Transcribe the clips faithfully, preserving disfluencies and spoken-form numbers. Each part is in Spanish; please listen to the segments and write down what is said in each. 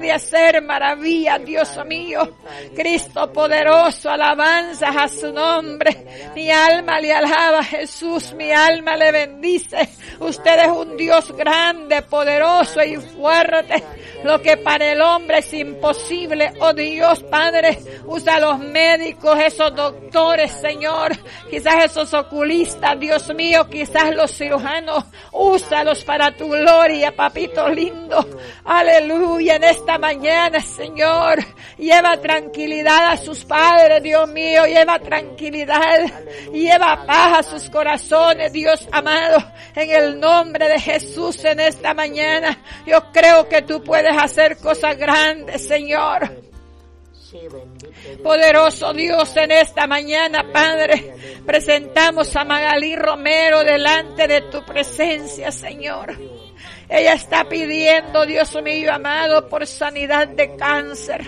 puede hacer maravillas, Dios mío. Cristo poderoso, alabanzas a su nombre. Mi alma le alaba a Jesús, mi alma le bendice. Usted es un Dios grande, poderoso y fuerte. Lo que para el hombre es imposible, oh Dios Padre, usa los médicos, esos doctores, Señor, quizás esos oculistas, Dios mío, quizás los cirujanos, úsalos para tu gloria, papito lindo. Aleluya, en esta mañana, Señor, lleva tranquilidad a sus padres, Dios mío, lleva tranquilidad, lleva paz a sus corazones, Dios amado, en el nombre de Jesús en esta mañana. Yo creo que tú puedes hacer cosas grandes, Señor. Poderoso Dios, en esta mañana, Padre, presentamos a Magalí Romero delante de tu presencia, Señor. Ella está pidiendo, Dios mío amado, por sanidad de cáncer.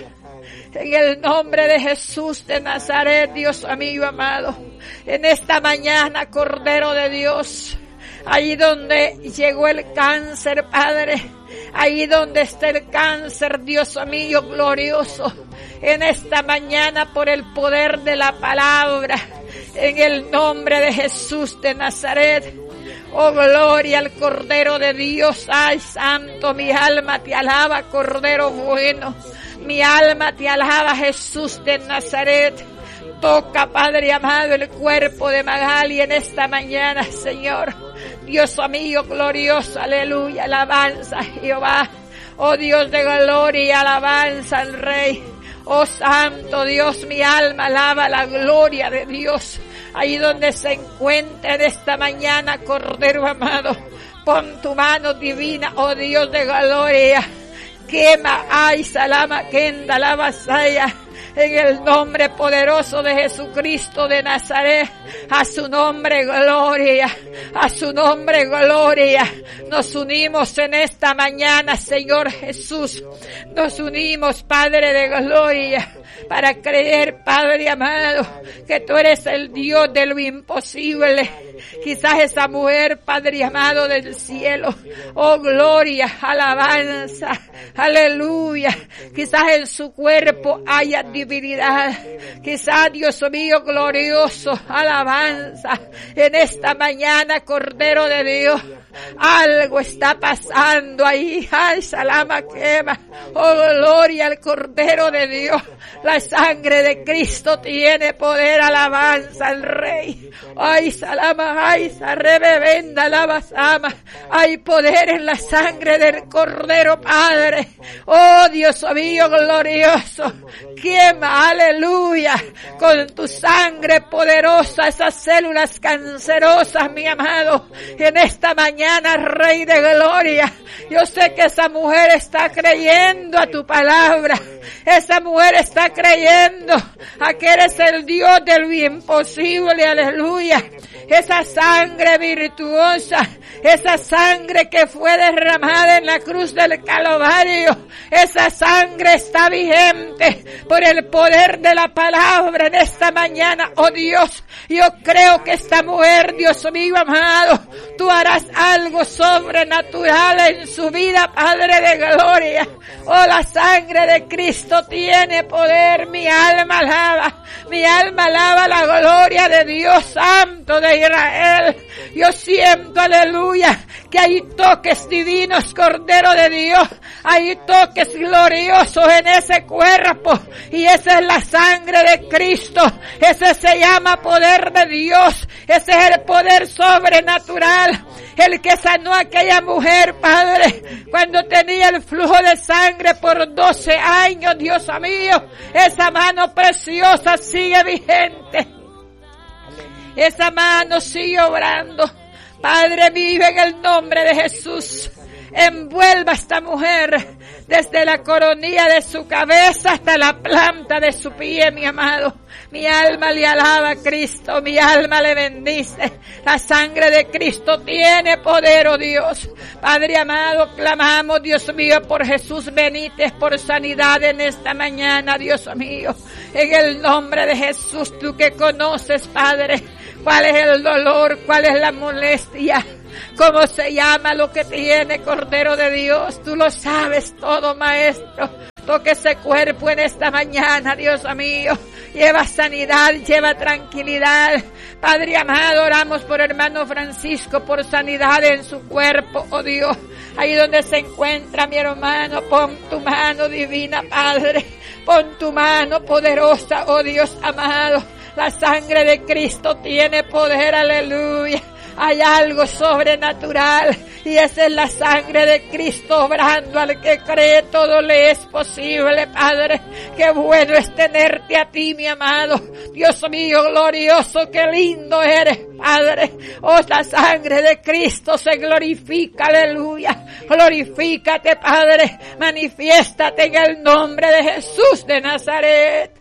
En el nombre de Jesús de Nazaret, Dios mío amado, en esta mañana, Cordero de Dios, allí donde llegó el cáncer, Padre, ahí donde está el cáncer, Dios mío glorioso, en esta mañana por el poder de la palabra, en el nombre de Jesús de Nazaret. Oh, gloria al Cordero de Dios. Ay, santo, mi alma te alaba, Cordero bueno. Mi alma te alaba, Jesús de Nazaret. Toca, Padre amado, el cuerpo de Magali en esta mañana, Señor. Dios mío glorioso, aleluya, alabanza a Jehová. Oh Dios de gloria, alabanza al Rey. Oh santo Dios, mi alma alaba la gloria de Dios. Ahí donde se encuentra en esta mañana, Cordero amado, pon tu mano divina, oh Dios de gloria. Quema, ay, salama, kenda, la vasaya. En el nombre poderoso de Jesucristo de Nazaret, a su nombre gloria, a su nombre gloria. Nos unimos en esta mañana, Señor Jesús. Nos unimos, Padre de gloria, para creer, Padre amado, que tú eres el Dios de lo imposible. Quizás esa mujer, Padre amado del cielo, oh gloria, alabanza, aleluya. Quizás en su cuerpo haya divinidad. Quizás, Dios mío glorioso, alabanza. En esta mañana, Cordero de Dios, algo está pasando ahí. Ay, salama quema. Oh, gloria al Cordero de Dios. La sangre de Cristo tiene poder, alabanza al Rey. Ay, salama, ay, sarrebevenda, alabasama. Hay poder en la sangre del Cordero, Padre. Oh, Dios mío glorioso. Quema, aleluya, con tu sangre poderosa esas células cancerosas, mi amado. En esta mañana, Rey de gloria, yo sé que esa mujer está creyendo a tu palabra. Esa mujer está creyendo a que eres el Dios de lo imposible, aleluya. Esa sangre virtuosa, esa sangre que fue derramada en la cruz del Calvario, esa sangre está vigente por el poder de la palabra en esta mañana, oh Dios. Yo creo que esta mujer, Dios mío amado, tú harás algo sobrenatural en su vida, Padre de gloria. Oh, la sangre de Cristo tiene poder, mi alma alaba, mi alma alaba la gloria de Dios Santo de Israel. Yo siento, aleluya, que hay toques divinos, Cordero de Dios, hay toques gloriosos en ese cuerpo, y esa es la sangre de Cristo. Ese se llama poder de Dios, ese es el poder sobrenatural, el que sanó a aquella mujer, Padre, cuando tenía el flujo de sangre por doce años, Dios mío. Esa mano preciosa sigue vigente, esa mano sigue obrando. Padre, vive en el nombre de Jesús. Envuelva a esta mujer desde la coronilla de su cabeza hasta la planta de su pie, mi amado. Mi alma le alaba a Cristo, mi alma le bendice. La sangre de Cristo tiene poder, oh Dios. Padre amado, clamamos, Dios mío, por Jesús Benítez, por sanidad en esta mañana, Dios mío. En el nombre de Jesús, tú que conoces, Padre, cuál es el dolor, cuál es la molestia, cómo se llama lo que tiene, Cordero de Dios. Tú lo sabes todo, Maestro. toque ese cuerpo en esta mañana, Dios mío. Lleva sanidad, lleva tranquilidad. Padre amado, oramos por hermano Francisco, por sanidad en su cuerpo, oh Dios. Ahí donde se encuentra mi hermano, pon tu mano divina, Padre. Pon tu mano poderosa, oh Dios amado. La sangre de Cristo tiene poder, aleluya. Hay algo sobrenatural y esa es la sangre de Cristo obrando. Al que cree todo le es posible, Padre. Qué bueno es tenerte a ti, mi amado. Dios mío glorioso, qué lindo eres, Padre. Oh, la sangre de Cristo se glorifica, aleluya. Glorifícate, Padre. Manifiéstate en el nombre de Jesús de Nazaret.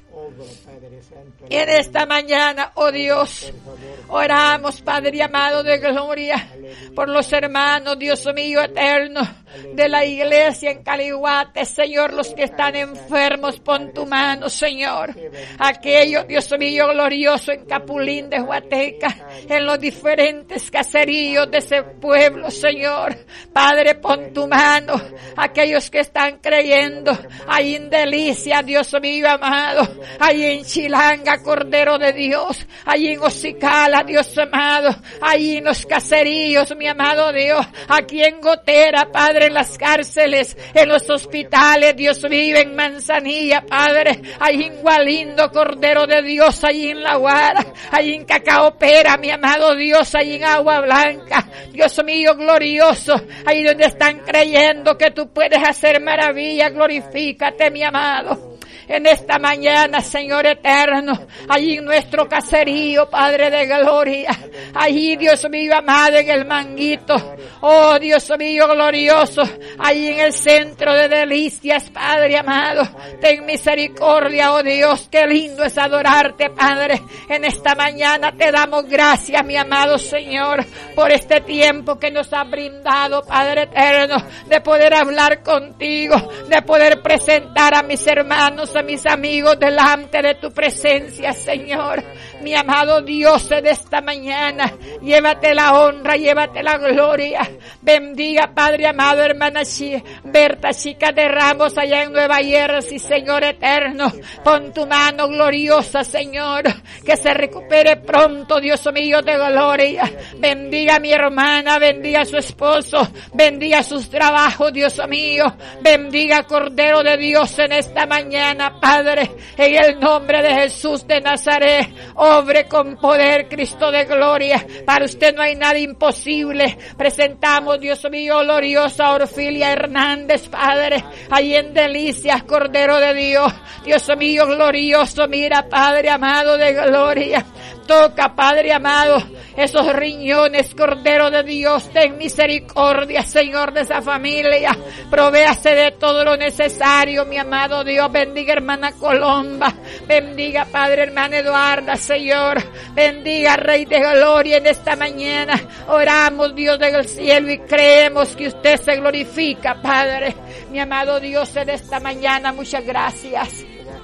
Y en esta mañana, oh Dios, oramos, Padre amado de gloria, por los hermanos, Dios mío eterno, de la iglesia en Caliguate, Señor, los que están enfermos, pon tu mano, Señor. Aquellos, Dios mío glorioso, en Capulín de Huateca, en los diferentes caseríos de ese pueblo, Señor. Padre, pon tu mano. Aquellos que están creyendo, ahí en Delicia, Dios mío amado, ahí en Chilanga, Cordero de Dios, ahí en Ocicala, Dios amado, ahí en los caseríos, mi amado Dios, aquí en Gotera, Padre, en las cárceles, en los hospitales, Dios mío, en Manzanilla, Padre, ahí en Gualindo, Cordero de Dios, ahí en La Guara, ahí en Cacaopera, mi amado Dios, ahí en Agua Blanca, Dios mío glorioso, ahí donde están creyendo que tú puedes hacer maravillas, glorifícate, mi amado. En esta mañana, Señor eterno, allí en nuestro caserío, Padre de gloria, allí, Dios mío amado, en el Manguito, oh Dios mío glorioso, allí en el centro de Delicias, Padre amado, ten misericordia, oh Dios, qué lindo es adorarte, Padre. En esta mañana te damos gracias, mi amado Señor, por este tiempo que nos ha brindado, Padre eterno, de poder hablar contigo, de poder presentar a mis hermanos, a mis amigos delante de tu presencia, Señor. Mi amado Dios, en esta mañana, llévate la honra, llévate la gloria. Bendiga, Padre amado, hermana Ch- Berta Chica de Ramos, allá en Nueva Jersey, Señor eterno. Pon tu mano gloriosa, Señor, que se recupere pronto, Dios mío de gloria. Bendiga a mi hermana, bendiga a su esposo, bendiga sus trabajos, Dios mío. Bendiga, Cordero de Dios, en esta mañana, Padre, en el nombre de Jesús de Nazaret. Obre con poder, Cristo de gloria. Para usted no hay nada imposible. Presentamos, Dios mío, gloriosa Orfilia Hernández, Padre, ahí en Delicias, Cordero de Dios. Dios mío, glorioso, mira, Padre amado de gloria. Toca, Padre amado, esos riñones, Cordero de Dios. Ten misericordia, Señor, de esa familia. Provéase de todo lo necesario, mi amado Dios. Bendiga, hermana Colomba. Bendiga, Padre, hermana Eduarda, Señor. Bendiga, Rey de gloria, en esta mañana. Oramos, Dios del cielo, y creemos que usted se glorifica, Padre. Mi amado Dios, en esta mañana, muchas gracias.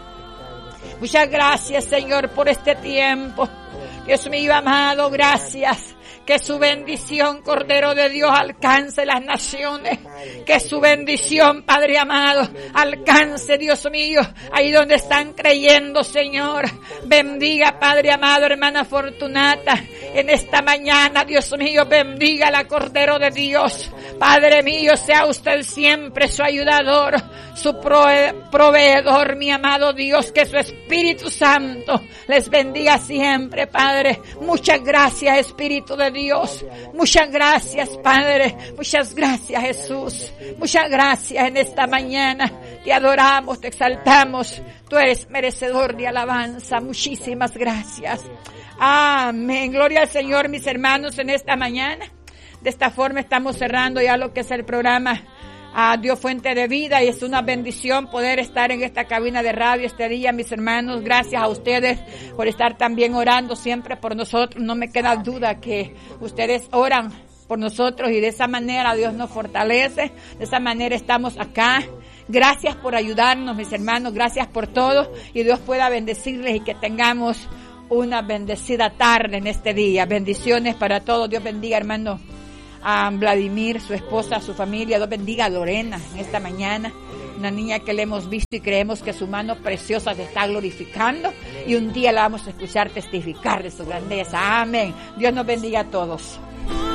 Muchas gracias, Señor, por este tiempo. Dios mío amado, gracias. Que su bendición, Cordero de Dios, alcance las naciones. Que su bendición, Padre amado, alcance, Dios mío, ahí donde están creyendo, Señor. Bendiga, Padre amado, hermana Fortunata, en esta mañana, Dios mío, bendiga la Cordero de Dios. Padre mío, sea usted siempre su ayudador, su prove- proveedor, mi amado Dios. Que su Espíritu Santo les bendiga siempre, Padre. Muchas gracias, Espíritu de Dios. Muchas gracias, Padre. Muchas gracias, Jesús. Muchas gracias en esta mañana. Te adoramos, te exaltamos. Tú eres merecedor de alabanza. Muchísimas gracias. Amén. Gloria al Señor, mis hermanos, en esta mañana. De esta forma estamos cerrando ya lo que es el programa a Dios Fuente de Vida, y es una bendición poder estar en esta cabina de radio este día, mis hermanos. Gracias a ustedes por estar también orando siempre por nosotros. No me queda duda que ustedes oran por nosotros y de esa manera Dios nos fortalece. De esa manera estamos acá. Gracias por ayudarnos, mis hermanos. Gracias por todo, y Dios pueda bendecirles y que tengamos una bendecida tarde en este día. Bendiciones para todos. Dios bendiga, hermano, a Vladimir, su esposa, su familia. Dios bendiga a Lorena en esta mañana. Una niña que le hemos visto y creemos que su mano preciosa te está glorificando. Y un día la vamos a escuchar testificar de su grandeza. Amén. Dios nos bendiga a todos.